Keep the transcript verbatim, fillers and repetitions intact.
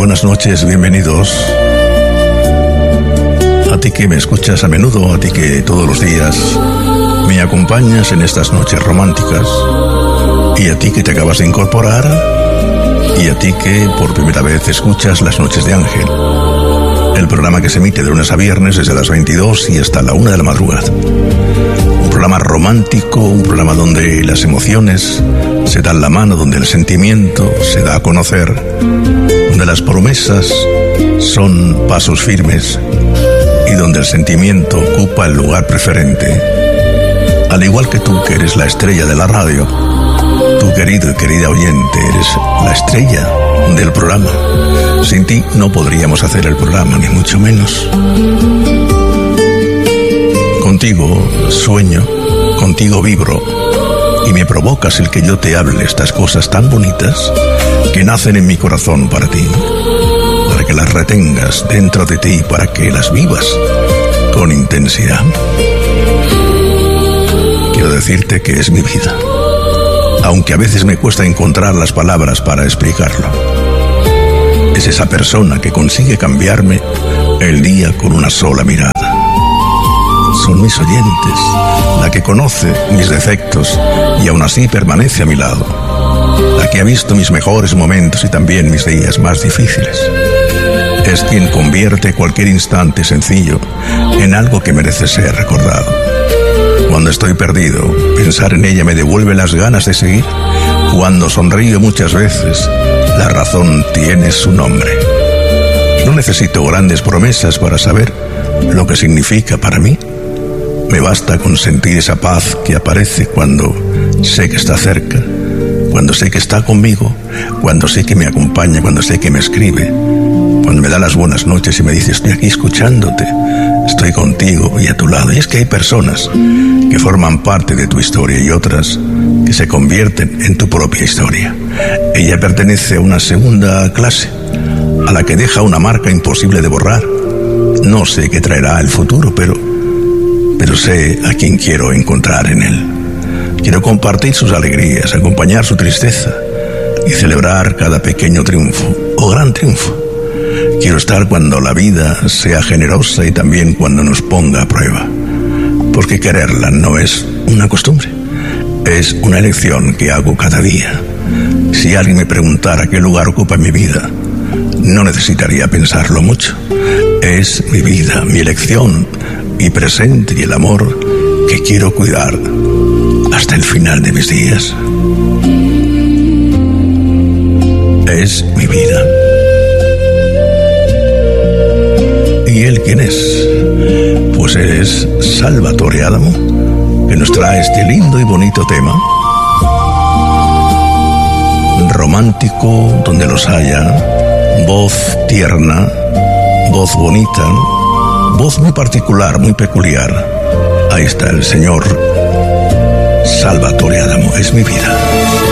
buenas noches, bienvenidos. A ti que me escuchas a menudo, a ti que todos los días me acompañas en estas noches románticas, y a ti que te acabas de incorporar, y a ti que por primera vez escuchas Las Noches de Ángel, el programa que se emite de lunes a viernes desde las veintidós y hasta la una de la madrugada. Un programa romántico, un programa donde las emociones se dan la mano, donde el sentimiento se da a conocer, donde las promesas son pasos firmes y donde el sentimiento ocupa el lugar preferente. Al igual que tú, que eres la estrella de la radio, tú, querido y querida oyente, eres la estrella del programa. Sin ti no podríamos hacer el programa, ni mucho menos. Contigo sueño, contigo vibro, y me provocas el que yo te hable estas cosas tan bonitas que nacen en mi corazón para ti, para que las retengas dentro de ti, para que las vivas con intensidad. Quiero decirte que es mi vida, aunque a veces me cuesta encontrar las palabras para explicarlo. Es esa persona que consigue cambiarme el día con una sola mirada. Son mis oyentes, la que conoce mis defectos y aún así permanece a mi lado, la que ha visto mis mejores momentos y también mis días más difíciles. Es quien convierte cualquier instante sencillo en algo que merece ser recordado. Cuando estoy perdido, pensar en ella me devuelve las ganas de seguir. Cuando sonrío muchas veces, la razón tiene su nombre. No necesito grandes promesas para saber lo que significa para mí. Me basta con sentir esa paz que aparece cuando sé que está cerca, cuando sé que está conmigo, cuando sé que me acompaña, cuando sé que me escribe, cuando me da las buenas noches y me dice: estoy aquí escuchándote, estoy contigo y a tu lado. Y es que hay personas que forman parte de tu historia y otras que se convierten en tu propia historia. Ella pertenece a una segunda clase, a la que deja una marca imposible de borrar. No sé qué traerá el futuro, pero, pero sé a quién quiero encontrar en él. Quiero compartir sus alegrías, acompañar su tristeza y celebrar cada pequeño triunfo o gran triunfo. Quiero estar cuando la vida sea generosa y también cuando nos ponga a prueba. Porque quererla no es una costumbre, es una elección que hago cada día. Si alguien me preguntara qué lugar ocupa en mi vida, no necesitaría pensarlo mucho. Es mi vida, mi elección, mi presente y el amor que quiero cuidar hasta el final de mis días. Es mi vida. ¿Y él quién es? Pues él es Salvatore Adamo, que nos trae este lindo y bonito tema romántico donde los haya, voz tierna, voz bonita, voz muy particular, muy peculiar. Ahí está el señor Salvatore Adamo. Es mi vida.